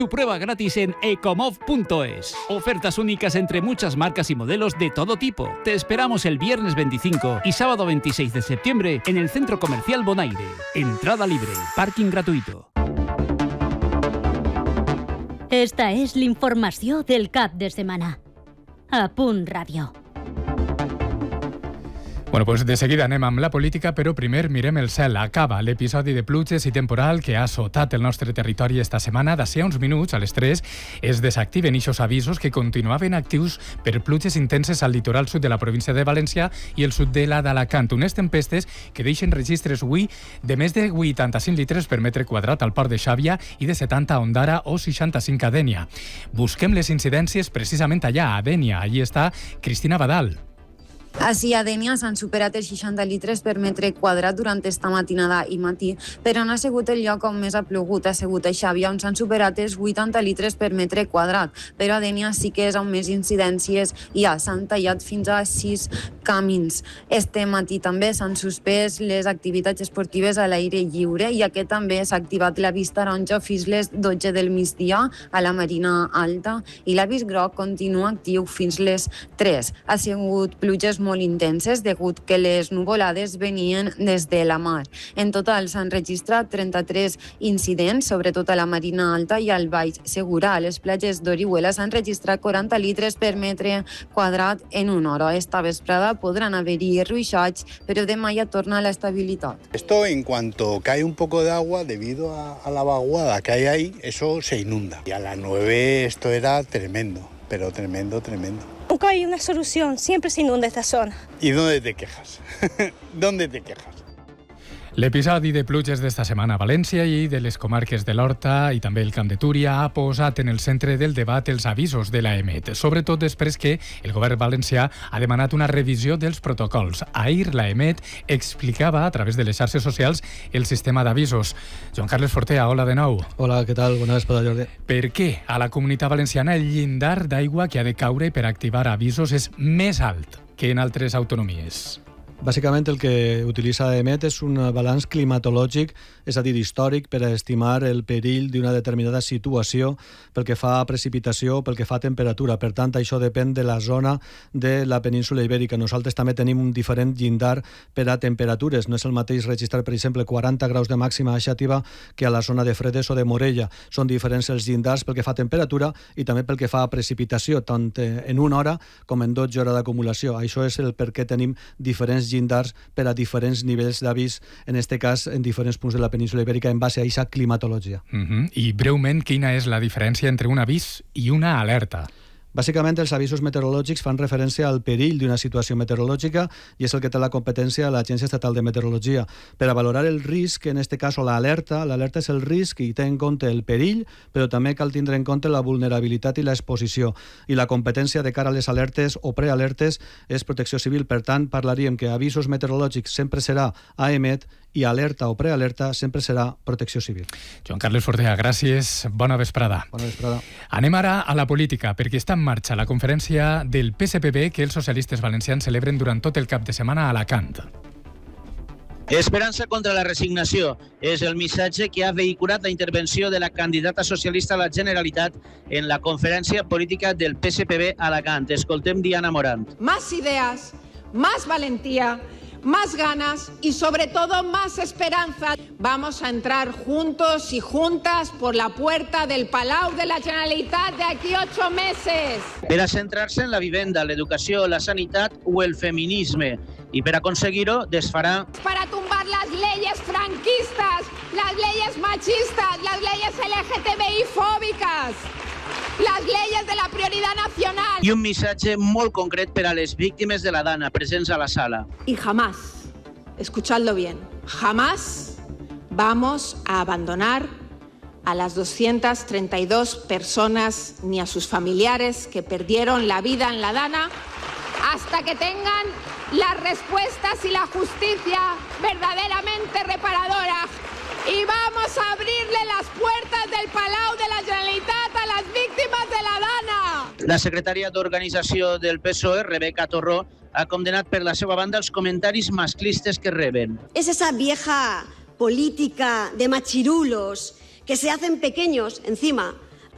Tu prueba gratis en ecomov.es. Ofertas únicas entre muchas marcas y modelos de todo tipo. Te esperamos el viernes 25 y sábado 26 de septiembre en el Centro Comercial Bonaire. Entrada libre, parking gratuito. Esta és l'informació del cap de setmana. A Punt Ràdio. Bueno, pues de seguida anem amb la política, però primer mirem el cel. Acaba l'episodi de pluges i temporal que ha assotat el nostre territori esta setmana. D'ací a uns minuts, a les 3, es desactiven ixos avisos que continuaven actius per pluges intenses al litoral sud de la província de València i el sud de la d'Alacant. Unes tempestes que deixen registres avui de més de 85 litres per metre quadrat al port de Xàbia i de 70 a Ondara o 65 a Dénia. Busquem les incidències precisament allà, a Dénia. Allí està Cristina Badal. Així a Dénia s'han superat els 60 litres per metre quadrat durant esta matinada i matí, però no ha sigut el lloc on més ha plogut, ha sigut a Xàbia, on s'han superat els 80 litres per metre quadrat, però a Dénia sí que és on més incidències hi ha, s'han tallat fins a 6 camins. Este matí també s'han suspès les activitats esportives a l'aire lliure, i aquest també s'ha activat l'avís taronja fins les 12 del migdia a la Marina Alta, i l'avís groc continua actiu fins les 3. Ha sigut pluges molt intenses degut que les nuvolades venien des de la mar. En total s'han registrat 33 incidents, sobretot a la Marina Alta i al Baix Segura. A les platges d'Orihuela s'han registrat 40 litres per metre quadrat en una hora. Esta vesprada podran haver-hi ruixats, però demà ja torna a la estabilitat. Esto, en cuanto cae un poco de agua, debido a la vaguada que hay ahí, eso se inunda. Y a las 9 esto era tremendo, pero tremendo. Nunca hay una solución, siempre se inunda esta zona. ¿Y dónde te quejas? ¿Dónde te quejas? L'episodi de pluges d'esta setmana a València i de les comarques de l'Horta i també el Camp de Túria ha posat en el centre del debat els avisos de l'AEMET, sobretot després que el govern valencià ha demanat una revisió dels protocols. Ahir l'AEMET explicava a través de les xarxes socials el sistema d'avisos. Joan Carles Fortea, hola de nou. Hola, què tal? Bona vesprada, Jordi. Per què a la Comunitat Valenciana el llindar d'aigua que ha de caure per activar avisos és més alt que en altres autonomies? Bàsicament el que utilitza l'AEMET és un balanç climatològic, és a dir, històric, per a estimar el perill d'una determinada situació pel que fa a precipitació, pel que fa a temperatura. Per tant, això depèn de la zona de la península Ibèrica. Nosaltres també tenim un diferent llindar per a temperatures. No és el mateix registrar, per exemple, 40 graus de màxima a Xàtiva que a la zona de Fredes o de Morella. Són diferents els llindars pel que fa a temperatura i també pel que fa a precipitació, tant en una hora com en 12 hores d'acumulació. Això és el per què tenim diferents llindars per a diferents nivells d'avís, en aquest cas en diferents punts de la península Ibèrica en base a aquesta climatologia. I breument, quina és la diferència entre un avís i una alerta? Bàsicament, els avisos meteorològics fan referència al perill d'una situació meteorològica i és el que té la competència l'Agència Estatal de Meteorologia. Per a valorar el risc, en aquest cas, l'alerta és el risc i té en compte el perill, però també cal tindre en compte la vulnerabilitat i l'exposició. I la competència de cara a les alertes o prealertes és Protecció Civil. Per tant, parlaríem que avisos meteorològics sempre serà AEMET i alerta o prealerta sempre serà Protecció Civil. Joan Carles Fortea, gràcies. Bona vesprada. Bona vesprada. Anem ara a la política, perquè està en marxa la conferència del PSPB que els socialistes valencians celebren durant tot el cap de setmana a Alacant. Esperança contra la resignació és el missatge que ha vehiculat la intervenció de la candidata socialista a la Generalitat en la conferència política del PSPB a Alacant. Escoltem Diana Morant. Más ideas, más valentía, más ganas y sobre todo más esperanza. Vamos a entrar juntos y juntas por la puerta del Palau de la Generalitat de aquí 8 meses. Per a centrar-se en la vivenda, l'educació, la sanitat o el feminisme. Y para conseguirlo desfará... Para tumbar las leyes franquistas, las leyes machistas, las leyes LGTBI-fóbicas, las leyes de la prioridad nacional. Y un missatge molt concret per a les víctimes de la Dana presents a la sala. Y jamás, escuchadlo bien, jamás vamos a abandonar a las 232 personas ni a sus familiares que perdieron la vida en la Dana hasta que tengan las respuestas y la justicia verdaderamente reparadora. Y vamos a abrirle las puertas del Palau de la Generalitat a las víctimas de la Dana. La secretària d'Organització del PSOE, Rebeca Torró, ha condenat per la seva banda els comentaris masclistes que reben. Es esa vieja política de machirulos que se hacen pequeños encima